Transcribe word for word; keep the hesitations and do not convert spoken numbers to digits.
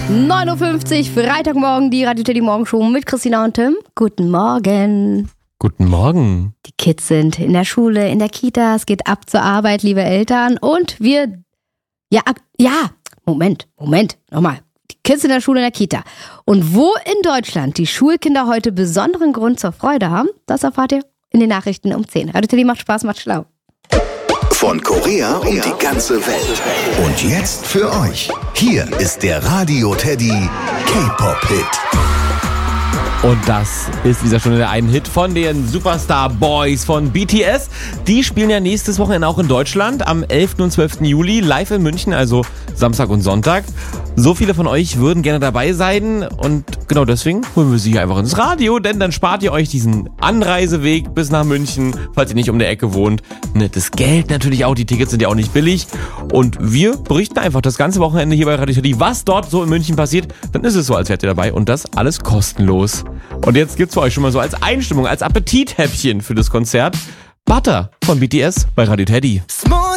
neun Uhr fünfzig, Freitagmorgen, die Radio Teddy Morgenshow mit Christina und Tim. Guten Morgen. Guten Morgen. Die Kids sind in der Schule, in der Kita, es geht ab zur Arbeit, liebe Eltern. Und wir, ja, ja, Moment, Moment, nochmal. Die Kids in der Schule, in der Kita. Und wo in Deutschland die Schulkinder heute besonderen Grund zur Freude haben, das erfahrt ihr in den Nachrichten um zehn. Radio Teddy macht Spaß, macht schlau. Von Korea um die ganze Welt. Und jetzt für euch. Hier ist der Radio Teddy K-Pop-Hit. Und das ist dieser Stunde der einen Hit von den Superstar Boys von B T S. Die spielen ja nächstes Wochenende auch in Deutschland am elften und zwölften Juli live in München, also Samstag und Sonntag. So viele von euch würden gerne dabei sein und genau deswegen holen wir sie hier einfach ins Radio, denn dann spart ihr euch diesen Anreiseweg bis nach München, falls ihr nicht um der Ecke wohnt. Das Geld natürlich auch, die Tickets sind ja auch nicht billig und wir berichten einfach das ganze Wochenende hier bei Radio Teddy, was dort so in München passiert. Dann ist es so, als wärt ihr dabei und das alles kostenlos. Und jetzt gibt's für euch schon mal so als Einstimmung, als Appetithäppchen für das Konzert Butter von B T S bei Radio Teddy.